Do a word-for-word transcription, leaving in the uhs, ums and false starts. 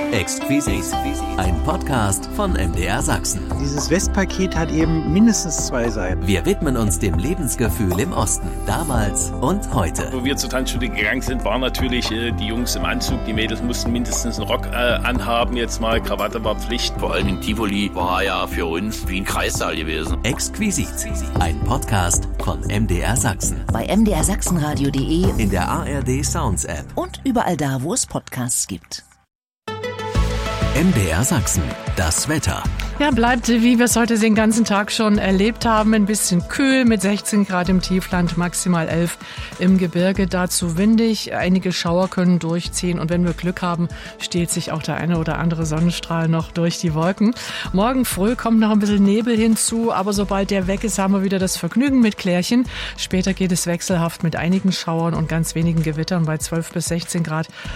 Exquisit, ein Podcast von M D R Sachsen. Dieses Westpaket hat eben mindestens zwei Seiten. Wir widmen uns dem Lebensgefühl im Osten, damals und heute. Wo wir zur Tanzschule gegangen sind, waren natürlich äh, die Jungs im Anzug, die Mädels mussten mindestens einen Rock äh, anhaben, jetzt mal Krawatte war Pflicht. Vor allem in Tivoli war ja für uns wie ein Kreissaal gewesen. Exquisit, ein Podcast von M D R Sachsen. Bei m d r sachsenradio punkt de, in der A R D Sounds App und überall da, wo es Podcasts gibt. M D R Sachsen, das Wetter. Ja, bleibt, wie wir es heute den ganzen Tag schon erlebt haben, ein bisschen kühl mit sechzehn Grad im Tiefland, maximal elf im Gebirge, dazu windig. Einige Schauer können durchziehen und wenn wir Glück haben, stiehlt sich auch der eine oder andere Sonnenstrahl noch durch die Wolken. Morgen früh kommt noch ein bisschen Nebel hinzu, aber sobald der weg ist, haben wir wieder das Vergnügen mit Klärchen. Später geht es wechselhaft mit einigen Schauern und ganz wenigen Gewittern bei zwölf bis sechzehn Grad.